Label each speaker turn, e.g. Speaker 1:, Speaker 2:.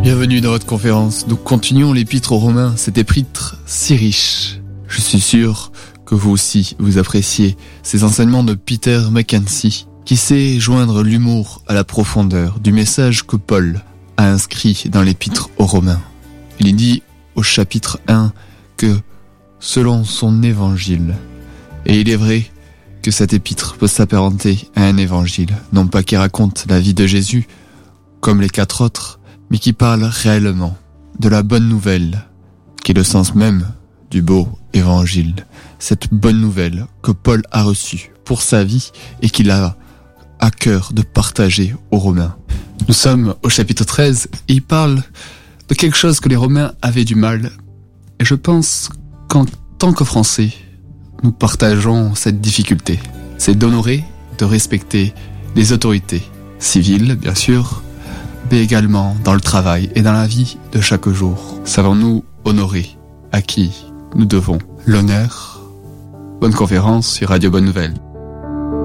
Speaker 1: Bienvenue dans votre conférence. Nous continuons l'épître aux Romains, cet épître si riche. Je suis sûr que vous aussi, vous appréciez ces enseignements de Peter McKenzie, qui sait joindre l'humour à la profondeur du message que Paul a inscrit dans l'épître aux Romains. Il dit au chapitre 1 que selon son évangile, et il est vrai que cet épître peut s'apparenter à un évangile, non pas qui raconte la vie de Jésus comme les 4 autres, mais qui parle réellement de la bonne nouvelle, qui est le sens même du beau évangile. Cette bonne nouvelle que Paul a reçue pour sa vie et qu'il a à cœur de partager aux Romains. Nous sommes au chapitre 13 et il parle de quelque chose que les Romains avaient du mal. Et je pense qu'en tant que Français, nous partageons cette difficulté. C'est d'honorer, de respecter les autorités civiles, bien sûr, mais également dans le travail et dans la vie de chaque jour. Savons-nous honorer à qui nous devons l'honneur? Bonne conférence sur Radio Bonne Nouvelle.